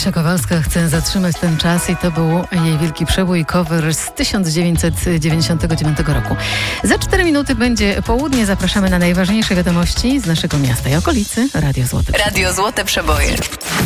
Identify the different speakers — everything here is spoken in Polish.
Speaker 1: Kasia Kowalska chce zatrzymać ten czas i to był jej wielki przebój, cover z 1999 roku. Za 4 minuty będzie południe. Zapraszamy na najważniejsze wiadomości z naszego miasta i okolicy. Radio Złote Przeboje.
Speaker 2: Radio Złote Przeboje.